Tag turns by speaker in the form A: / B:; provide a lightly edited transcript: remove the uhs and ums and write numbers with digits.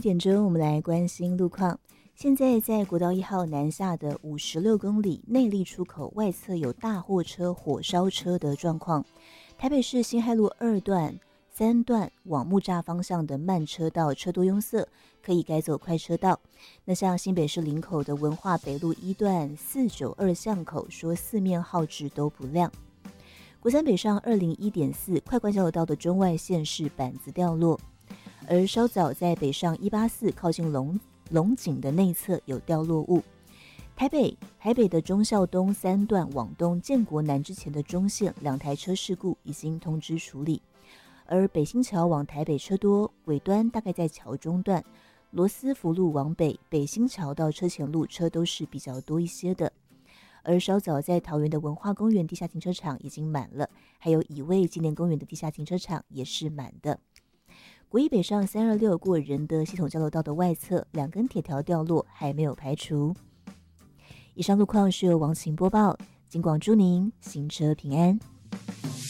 A: 点钟，我们来关心路况。现在在国道1号南下的56公里内坜出口外侧有大货车、火烧车的状况。台北市辛亥路2段、3段往木栅方向的慢车道车多拥塞，可以改走快车道。那像新北市林口的文化北路1段492巷口，说四面号志都不亮。国三北上201.4快关交流道的中外线是板子掉落，而稍早在北上184靠近龙井的内侧有掉落物。台北的忠孝东3段往东建国南之前的中线2台车事故已经通知处理，而北新桥往台北车多，尾端大概在桥中段。罗斯福路往北，北新桥到车前路车都是比较多一些的。而稍早在桃园的文化公园地下停车场已经满了，还有乙未纪念公园的地下停车场也是满的。国一北上326过仁德系统交流道的外侧2根铁条掉落，还没有排除。以上路况是由王晴播报，警广祝您行车平安。